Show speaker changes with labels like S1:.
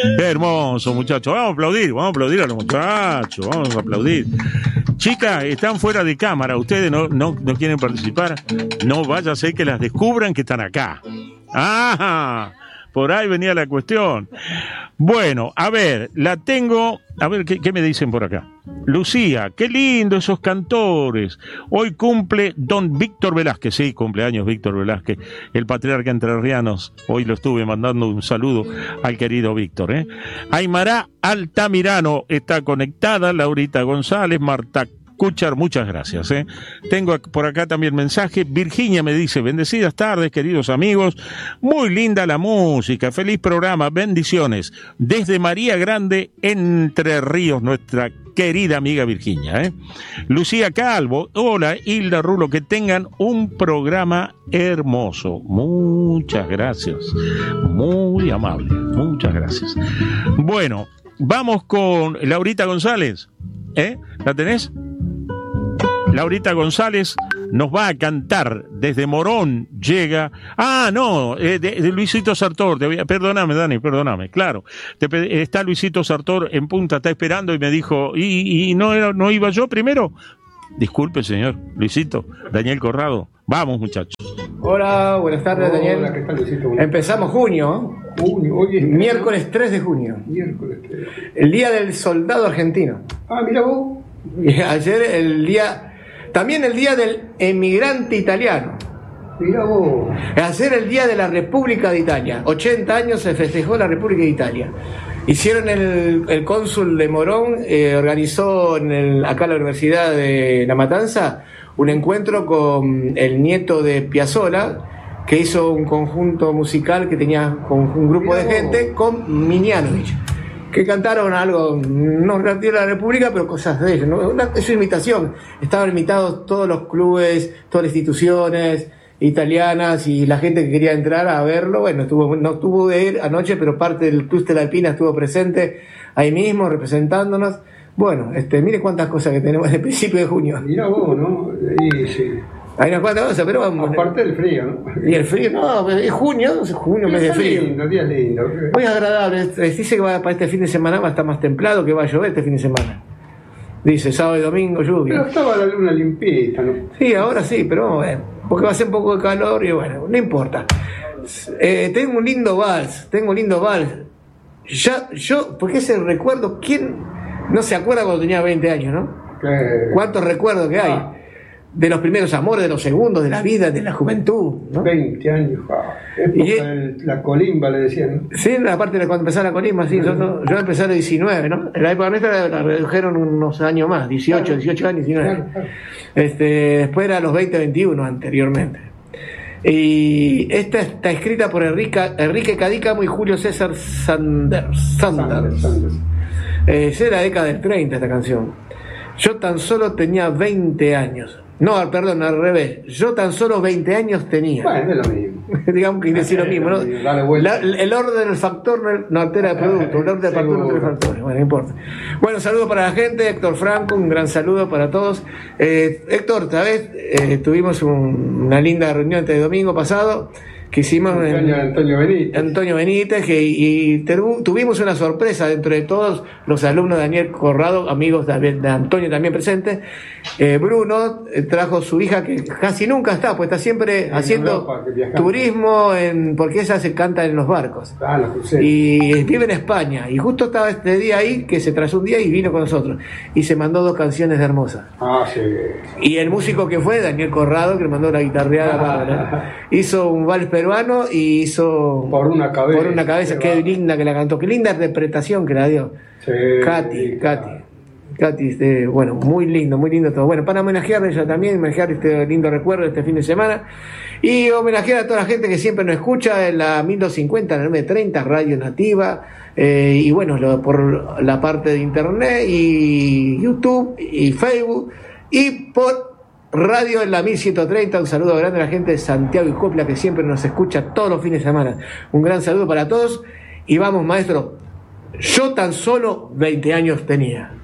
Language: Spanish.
S1: Hermoso, muchachos. Vamos a aplaudir a los muchachos, vamos a aplaudir. Chicas, están fuera de cámara, ustedes no quieren participar. No vaya a ser que las descubran que están acá. ¡Ah! Por ahí venía la cuestión. Bueno, a ver, la tengo. A ver, ¿qué me dicen por acá? Lucía, qué lindo esos cantores. Hoy cumple don Víctor Velázquez. Sí, cumpleaños Víctor Velázquez, el patriarca entrerrianos. Hoy lo estuve mandando un saludo al querido Víctor. Aymara Altamirano está conectada. Laurita González, Marta Cuchar, muchas gracias. Tengo por acá también mensaje. Virginia me dice: bendecidas tardes, queridos amigos. Muy linda la música. Feliz programa. Bendiciones. Desde María Grande, Entre Ríos, nuestra querida amiga Virginia. Lucía Calvo. Hola, Hilda Rulo. Que tengan un programa hermoso. Muchas gracias. Muy amable. Muchas gracias. Bueno, vamos con Laurita González. ¿La tenés? Laurita González nos va a cantar desde Morón, llega... de Luisito Sartor. Perdóname, Dani, perdóname, claro. Está Luisito Sartor en punta, está esperando y me dijo, ¿y no iba yo primero? Disculpe, señor Luisito, Daniel Corrado. Vamos, muchachos.
S2: Hola, buenas tardes, Daniel.
S3: Hola, ¿qué tal, Luisito?
S2: Empezamos junio.
S3: Hoy es
S2: miércoles 3 de junio.
S3: Miércoles 3.
S2: El Día del Soldado Argentino.
S3: Mira vos.
S2: Ayer también el Día del Emigrante Italiano.
S3: Mira vos.
S2: Ayer el Día de la República de Italia. 80 años se festejó la República de Italia. Hicieron el cónsul de Morón, organizó acá en la Universidad de La Matanza un encuentro con el nieto de Piazzolla, que hizo un conjunto musical que tenía con un grupo de gente con Miñanovich, que cantaron algo, no de la República, pero cosas de ellos, ¿no? Es una invitación. Estaban invitados todos los clubes, todas las instituciones italianas y la gente que quería entrar a verlo. Bueno, no estuvo de ir anoche, pero parte del Clúster Alpina estuvo presente ahí mismo, representándonos. Bueno, mire cuántas cosas que tenemos desde el principio de junio.
S3: Mira vos, ¿no? Sí.
S2: Hay unas cuantas cosas, pero vamos.
S3: Aparte del frío, ¿no?
S2: Y el frío, no, es junio, mes de frío.
S3: Día lindo.
S2: Muy agradable. Dice que para este fin de semana va a estar más templado, que va a llover este fin de semana. Dice, sábado y domingo, lluvia.
S3: Pero estaba la luna limpita, ¿no?
S2: Sí, ahora sí, pero porque va a ser un poco de calor y bueno, no importa. Tengo un lindo vals. Ya, porque ese recuerdo, ¿quién no se acuerda cuando tenía 20 años, no? ¿Cuántos recuerdos que hay? De los primeros amores, de los segundos, de la vida, de la juventud, ¿no?
S3: 20 años, la colimba le decían, ¿no?
S2: Sí, la parte de cuando empezaba la colimba, sí, yo empecé a los 19, ¿no? En la época nuestra la redujeron unos años más, 18 años, 19. Claro. Después era los 20, 21 anteriormente. Y esta está escrita por Enrique Cadícamo y Julio César Sanders. Es de la década del 30 esta canción. Yo tan solo tenía 20 años. No, perdón, al revés. Yo tan solo 20 años tenía.
S3: Bueno, es lo mismo.
S2: Digamos que decir lo mismo, ¿no? El orden del factor no altera el producto. El orden del factor no altera el factor. Bueno, no importa. Bueno, saludo para la gente. Héctor Franco, un gran saludo para todos. Héctor, ¿sabes? Tuvimos una linda reunión este domingo pasado que hicimos Antonio Benítez, y tuvimos una sorpresa dentro de todos los alumnos de Daniel Corrado, amigos de Antonio también presentes. Bruno trajo su hija, que casi nunca está, pues está siempre haciendo turismo, porque ella se canta en los barcos, y vive en España, y justo estaba este día ahí, que se trazó un día y vino con nosotros, y se mandó 2 canciones hermosas.
S3: Sí.
S2: Y el músico que fue, Daniel Corrado, que le mandó la guitarreada, hizo un vals peruano y hizo
S3: por una cabeza,
S2: qué linda que la cantó, qué linda interpretación que la dio.
S3: Sí,
S2: Katy, bueno, muy lindo todo. Bueno, para homenajearle ella también, homenajear este lindo recuerdo este fin de semana, y homenajear a toda la gente que siempre nos escucha en la 1250, en la 930, Radio Nativa, y bueno, por la parte de internet y YouTube y Facebook, y por radio en la 1130. Un saludo grande a la gente de Santiago y Copla, que siempre nos escucha todos los fines de semana. Un gran saludo para todos, y vamos, maestro. Yo tan solo 20 años tenía.